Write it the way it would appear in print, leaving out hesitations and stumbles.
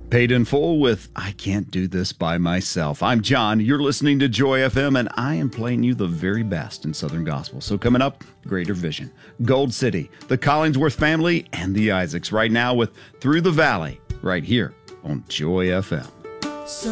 Paid in Full with I Can't Do This By Myself. I'm John. You're listening to Joy FM, and I am playing you the very best in Southern Gospel. So coming up, Greater Vision, Gold City, the Collingsworth Family, and the Isaacs right now with Through the Valley right here on Joy FM.